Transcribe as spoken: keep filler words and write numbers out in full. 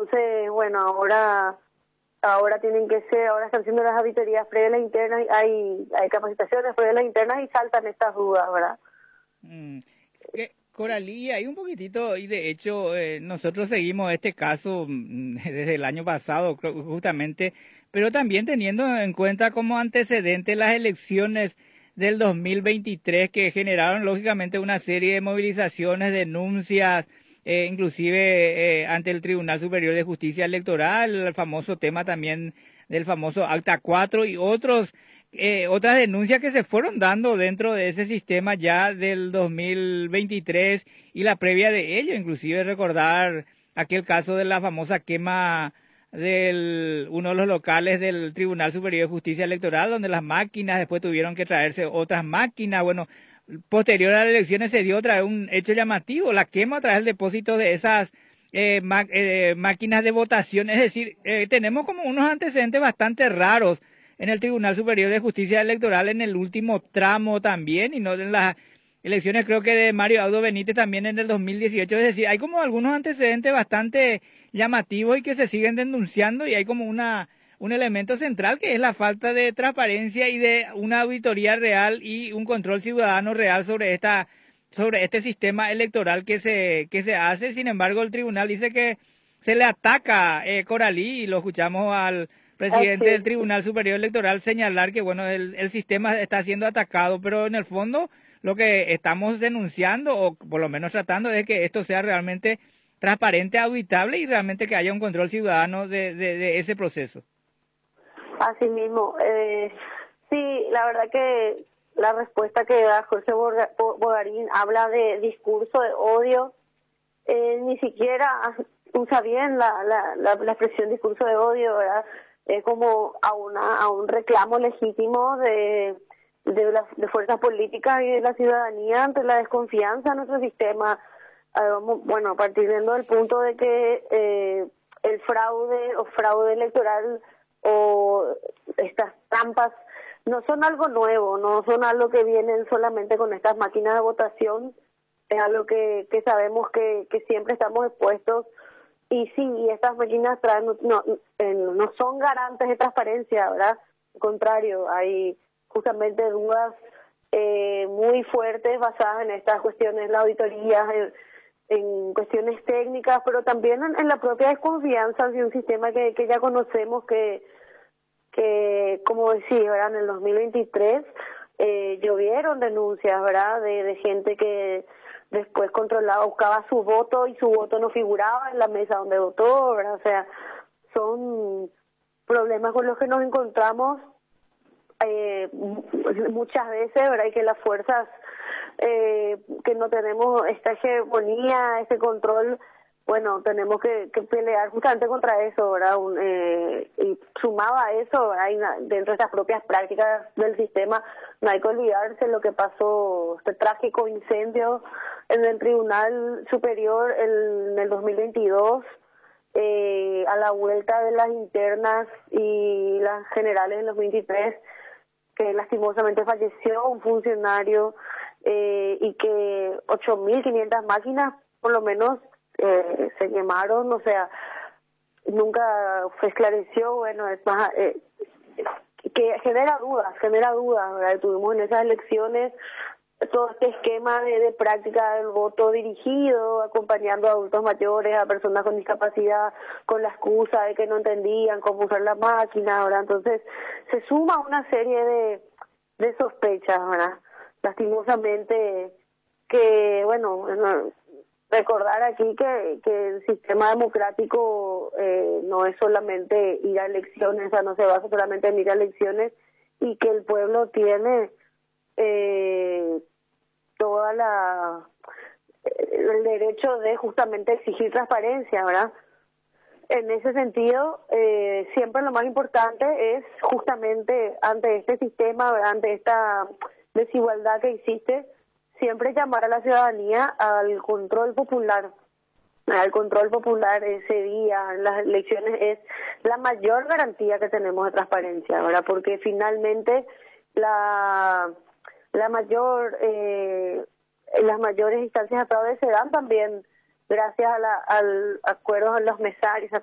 Entonces, bueno, ahora ahora tienen que ser, ahora están haciendo las auditorías previas a las internas, hay, hay capacitaciones previas a las internas y saltan estas dudas, ¿verdad? Mm. Que, Coralí, hay un poquitito, y de hecho eh, nosotros seguimos este caso mm, desde el año pasado, creo, justamente, pero también teniendo en cuenta como antecedente las elecciones del dos mil veintitrés que generaron lógicamente una serie de movilizaciones, denuncias, eh, inclusive eh, ante el Tribunal Superior de Justicia Electoral, el famoso tema también del famoso Acta cuatro y otros eh, otras denuncias que se fueron dando dentro de ese sistema ya del dos mil veintitrés y la previa de ello, inclusive recordar aquel caso de la famosa quema de uno de los locales del Tribunal Superior de Justicia Electoral, donde las máquinas después tuvieron que traerse otras máquinas. Bueno, posterior a las elecciones se dio otra vez un hecho llamativo, la quema a través del depósito de esas eh, ma eh, máquinas de votación. Es decir, eh, tenemos como unos antecedentes bastante raros en el Tribunal Superior de Justicia Electoral en el último tramo también, y no en las elecciones creo que de Mario Audo Benítez también en el dos mil dieciocho. Es decir, hay como algunos antecedentes bastante llamativos y que se siguen denunciando, y hay como una un elemento central que es la falta de transparencia y de una auditoría real y un control ciudadano real sobre esta sobre este sistema electoral que se que se hace. Sin embargo, el tribunal dice que se le ataca, eh, Coralí, y lo escuchamos al presidente del Así. Tribunal Superior Electoral señalar que bueno, el, el sistema está siendo atacado, pero en el fondo lo que estamos denunciando, o por lo menos tratando, es que esto sea realmente transparente, auditable y realmente que haya un control ciudadano de, de, de ese proceso. Así mismo. Eh, sí, la verdad que la respuesta que da Jorge Bogarín habla de discurso de odio. Eh, ni siquiera usa bien la, la, la, la expresión discurso de odio, ¿verdad? Es como a, una, a un reclamo legítimo de, de las de fuerzas políticas y de la ciudadanía ante la desconfianza en nuestro sistema. Uh, bueno, partiendo del punto de que eh, el fraude o fraude electoral o estas trampas no son algo nuevo, no son algo que vienen solamente con estas máquinas de votación, es algo que, que sabemos que, que siempre estamos expuestos. Y sí, estas máquinas traen, no, no, no son garantes de transparencia, ¿verdad? Al contrario, hay justamente dudas eh, muy fuertes basadas en estas cuestiones, la auditoría, en, en cuestiones técnicas, pero también en, en la propia desconfianza de un sistema que, que ya conocemos, que, que como decía, ¿verdad? En el dos mil veintitrés eh, llovieron denuncias, ¿verdad? De, de gente que después controlaba, buscaba su voto y su voto no figuraba en la mesa donde votó, ¿verdad? O sea, son problemas con los que nos encontramos eh, muchas veces, ¿verdad? Y que las fuerzas eh, que no tenemos esta hegemonía, ese control, bueno, tenemos que, que pelear justamente contra eso, ¿verdad? Un, eh, y sumado a eso, hay una, dentro de estas propias prácticas del sistema, no hay que olvidarse lo que pasó, este trágico incendio en el Tribunal Superior en, en el dos mil veintidós, eh, a la vuelta de las internas y las generales en los veintitrés, que lastimosamente falleció un funcionario eh, y que ocho mil quinientas máquinas por lo menos eh, se quemaron, o sea, nunca se esclareció. Bueno, es más, eh, que genera dudas, genera dudas, ¿verdad? Tuvimos en esas elecciones todo este esquema de, de práctica del voto dirigido, acompañando a adultos mayores, a personas con discapacidad, con la excusa de que no entendían cómo usar la máquina, ¿verdad? Entonces, se suma una serie de, de sospechas, ¿verdad? Lastimosamente, que, bueno, recordar aquí que, que el sistema democrático eh, no es solamente ir a elecciones, o sea, no se basa solamente en ir a elecciones, y que el pueblo tiene eh, toda la el derecho de justamente exigir transparencia, ¿verdad? En ese sentido, eh, siempre lo más importante es justamente ante este sistema, ¿verdad? Ante esta desigualdad que existe, siempre llamar a la ciudadanía al control popular. El control popular ese día, en las elecciones, es la mayor garantía que tenemos de transparencia, ¿verdad? Porque finalmente la la mayor eh, las mayores instancias de fraude se dan también gracias a la, al acuerdo de los mesarios,